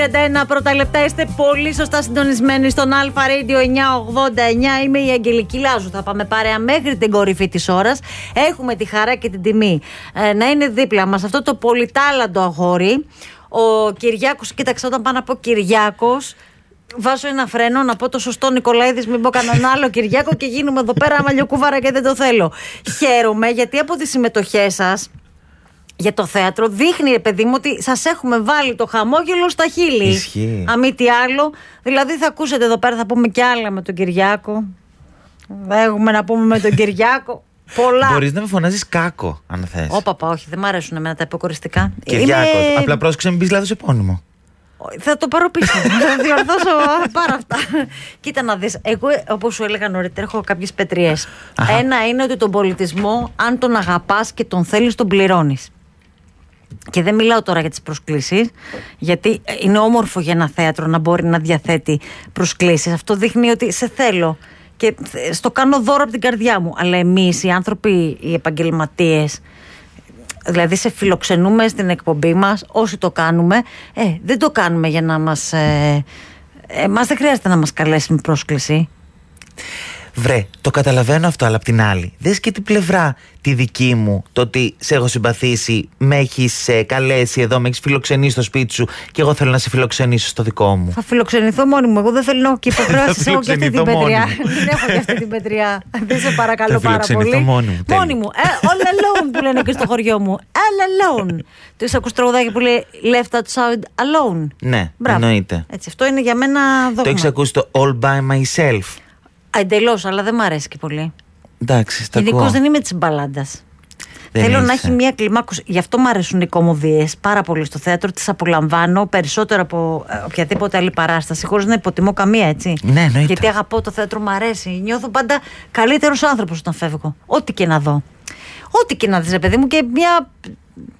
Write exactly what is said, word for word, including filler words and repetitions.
Ένα πρώτα λεπτά, είστε πολύ σωστά συντονισμένοι στον Αλφα Radio εννιακόσια ογδόντα εννιά. Είμαι η Αγγελική Λάζου. Θα πάμε παρέα μέχρι την κορυφή της ώρας. Έχουμε τη χαρά και την τιμή ε, να είναι δίπλα μας αυτό το πολυτάλαντο αγόρι, ο Κυριάκος. Κοίταξε, όταν πάω να πω Κυριάκος, βάζω ένα φρένο να πω το σωστό Νικολαίδης, μην πω κανέναν άλλο Κυριάκο και γίνουμε εδώ πέρα μαλλιοκούβαρα και δεν το θέλω. Χαίρομαι γιατί από τις συμμετοχές σας για το θέατρο δείχνει, ρε παιδί μου, ότι σας έχουμε βάλει το χαμόγελο στα χείλη. Ισχύει. Αμή τι άλλο. Δηλαδή θα ακούσετε εδώ πέρα, θα πούμε κι άλλα με τον Κυριάκο. Έχουμε να πούμε με τον Κυριάκο. Πολλά. Μπορείς να με φωνάζεις Κάκο, αν θες. Όπαπα, όχι, δεν μ' αρέσουν εμένα τα υποκοριστικά. Κυριάκος. Είμαι... Απλά πρόσεξε, μην πεις λάθος επώνυμο. Θα το πάρω πίσω. Θα διορθώσω πάρα αυτά. Κοίτα να δεις. Εγώ, όπως σου έλεγα νωρίτερα, έχω κάποιες πετριές. Αχα. Ένα είναι ότι τον πολιτισμό, αν τον αγαπάς και τον θέλεις, τον πληρώνεις. Και δεν μιλάω τώρα για τις προσκλήσεις, γιατί είναι όμορφο για ένα θέατρο να μπορεί να διαθέτει προσκλήσεις. Αυτό δείχνει ότι σε θέλω και στο κάνω δώρο από την καρδιά μου. Αλλά εμείς οι άνθρωποι, οι επαγγελματίες, δηλαδή σε φιλοξενούμε στην εκπομπή μας, όσοι το κάνουμε, ε, δεν το κάνουμε για να μας... Ε, ε, μας δεν χρειάζεται να μας καλέσει με πρόσκληση. Βρε, το καταλαβαίνω αυτό, αλλά απ' την άλλη, δες και την πλευρά τη δική μου, το ότι σε έχω συμπαθήσει, με έχεις ε, καλέσει εδώ, με έχεις φιλοξενήσει στο σπίτι σου και εγώ θέλω να σε φιλοξενήσω στο δικό μου. Θα φιλοξενηθώ μόνη μου. Εγώ δεν θέλω και υποχρεώσεις. Έχω και αυτή την πετριά. Δεν έχω και αυτή την πετριά. Δεν σε παρακαλώ πάρα πολύ. Μόνη μου. Μόνη μου. Ε, all alone που λένε και στο χωριό μου. All alone. Το είσαι ακούς τραγουδάκι που λέει Left outside alone. Ναι, μπράβο. Εννοείται. Έτσι, αυτό είναι για μένα δόγμα. Το έχεις ακούσει το All by myself? Εντελώς, αλλά δεν μου αρέσει και πολύ. Εντάξει, στα Γενικώς ακούω. δεν είμαι της μπαλάντας. Δεν Θέλω είσαι. να έχει μία κλιμάκωση. Γι' αυτό μου αρέσουν οι κωμωδίες πάρα πολύ στο θέατρο. Τις απολαμβάνω περισσότερο από ε, οποιαδήποτε άλλη παράσταση, χωρίς να υποτιμώ καμία, έτσι. Ναι, εννοείται. Γιατί αγαπώ το θέατρο, μου αρέσει. Νιώθω πάντα καλύτερος άνθρωπος όταν φεύγω. Ό,τι και να δω. Ό,τι και να δεις, ρε παιδί μου, και μια